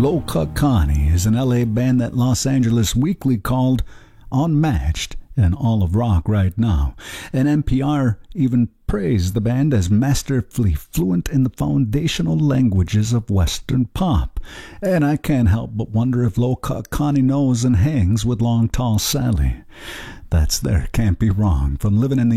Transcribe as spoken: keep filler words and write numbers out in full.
Low Cut Connie is an L A band that Los Angeles Weekly called unmatched in all of rock right now. And N P R even praised the band as masterfully fluent in the foundational languages of Western pop. And I can't help but wonder if Low Cut Connie knows and hangs with Long Tall Sally. That's there, can't be wrong. From living in the